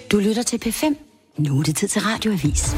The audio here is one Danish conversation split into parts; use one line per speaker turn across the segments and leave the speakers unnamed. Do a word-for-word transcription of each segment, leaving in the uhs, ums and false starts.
Du lytter til P fem. Nu er det tid til Radioavis.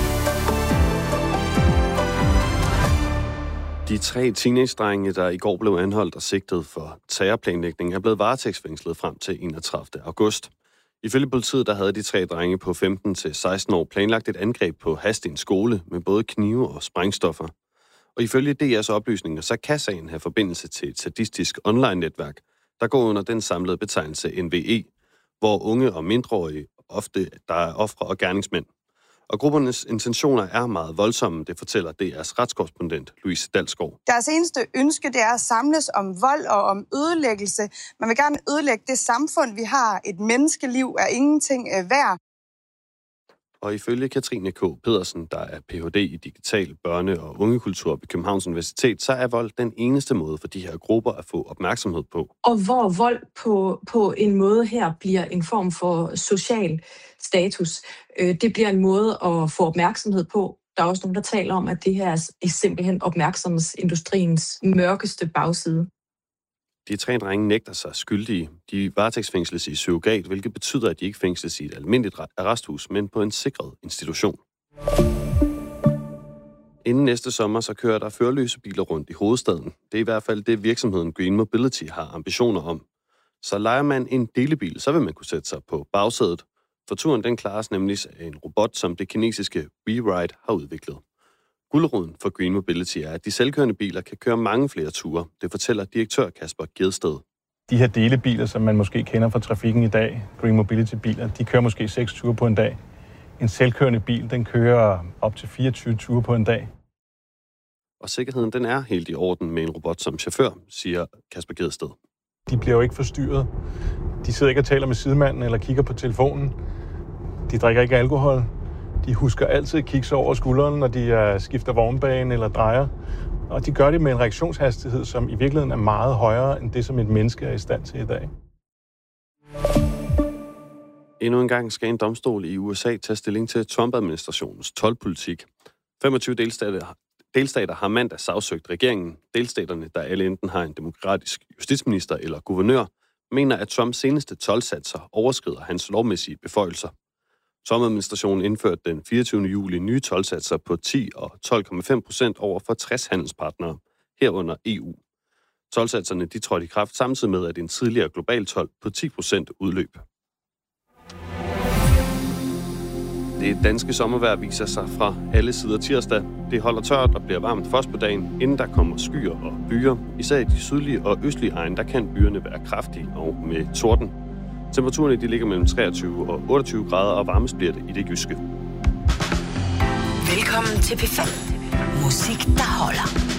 De tre teenage-drenge, der i går blev anholdt og sigtet for terrorplanlægning, er blevet varetægtsfængslet frem til enogtredivte august. Ifølge politiet, der havde de tre drenge på femten til seksten år planlagt et angreb på Hadsten skole med både knive og sprængstoffer. Og ifølge D R's oplysninger, så kan sagen have forbindelse til et sadistisk online-netværk, der går under den samlede betegnelse N V E, hvor unge og mindreårige ofte der er ofre og gerningsmænd. Og gruppernes intentioner er meget voldsomme, det fortæller D R's retskorrespondent Louise Dalsgaard.
Deres eneste ønske, det er at samles om vold og om ødelæggelse. Man vil gerne ødelægge det samfund, vi har. Et menneskeliv er ingenting værd.
Og ifølge Katrine K. Pedersen, der er P H D i digital børne- og ungekultur ved Københavns Universitet, så er vold den eneste måde for de her grupper at få opmærksomhed på.
Og hvor vold på, på en måde her bliver en form for social status, øh, det bliver en måde at få opmærksomhed på. Der er også nogen, der taler om, at det her er simpelthen opmærksomhedsindustriens mørkeste bagside.
De tre drenge nægter sig skyldige. De varetægtsfængsles i surrogat, hvilket betyder, at de ikke fængsles i et almindeligt arresthus, men på en sikret institution. Inden næste sommer, så kører der førerløse biler rundt i hovedstaden. Det er i hvert fald det, virksomheden Green Mobility har ambitioner om. Så lejer man en delebil, så vil man kunne sætte sig på bagsædet. For turen den klares nemlig af en robot, som det kinesiske WeRide har udviklet. Guldroden for Green Mobility er, at de selvkørende biler kan køre mange flere ture. Det fortæller direktør Kasper Gedsted.
De her delebiler, som man måske kender fra trafikken i dag, Green Mobility-biler, de kører måske seks ture på en dag. En selvkørende bil, den kører op til fireogtyve ture på en dag.
Og sikkerheden, den er helt i orden med en robot som chauffør, siger Kasper Gedsted.
De bliver jo ikke forstyrret. De sidder ikke og taler med sidemanden eller kigger på telefonen. De drikker ikke alkohol. De husker altid at kigge sig over skulderen, når de skifter vognbane eller drejer. Og de gør det med en reaktionshastighed, som i virkeligheden er meget højere end det, som et menneske er i stand til i dag.
Endnu en gang skal en domstol i U S A tage stilling til Trump-administrationens toldpolitik. femogtyve delstater, delstater har mandag sagsøgt regeringen. Delstaterne, der alle enten har en demokratisk justitsminister eller guvernør, mener, at Trumps seneste toldsatser overskrider hans lovmæssige beføjelser. Trump-administrationen indførte den fireogtyvende juli nye toldsatser på ti og tolv komma fem procent over for tres handelspartnere, herunder E U. Toldsatserne de trådte i kraft samtidig med, at en tidligere global told på ti procent udløb. Det danske sommervejr viser sig fra alle sider tirsdag. Det holder tørt og bliver varmt først på dagen, inden der kommer skyer og byer. Især i de sydlige og østlige egne, der kan byerne være kraftige og med torden. Temperaturerne de ligger mellem treogtyve og otteogtyve grader, og varmest bliver det i det jyske.
Velkommen til P fem. Musik, der holder.